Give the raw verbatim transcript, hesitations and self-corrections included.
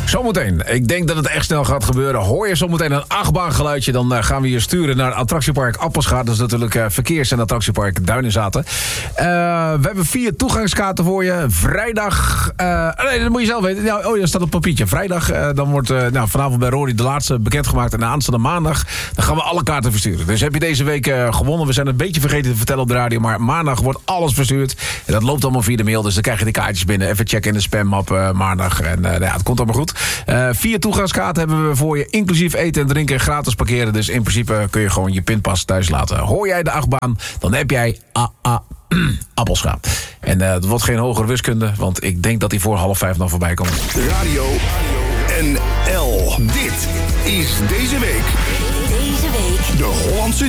Zometeen, ik denk dat het echt snel gaat gebeuren. Hoor je zometeen een achtbaangeluidje, dan uh, gaan we je sturen naar attractiepark Appelscha. Dat is natuurlijk uh, verkeers- en attractiepark Duinenzaten. Uh, we hebben vier toegangskaarten voor je. Vrijdag, uh, nee, dat moet je zelf weten. Nou, oh, dat staat op papiertje. Vrijdag, uh, dan wordt uh, nou, vanavond bij Rory de laatste bekendgemaakt. En aanstaande maandag, dan gaan we alle kaarten versturen. Dus heb je deze week uh, gewonnen. We zijn het een beetje vergeten te vertellen op de radio, maar maandag wordt alles verstuurd. En dat loopt allemaal via de mail, dus dan krijg je de kaartjes binnen. Even checken in de spammap uh, maandag. En uh, ja, het komt allemaal goed. Uh, vier toegangskaarten hebben we voor je, inclusief eten en drinken, gratis parkeren. Dus in principe kun je gewoon je pinpas thuis laten. Hoor jij de achtbaan, dan heb jij A A Appelscha. En uh, het wordt geen hogere wiskunde, want ik denk dat hij voor half vijf nog voorbij komt. Radio N L. Dit is deze week. Deze week. De Hollandse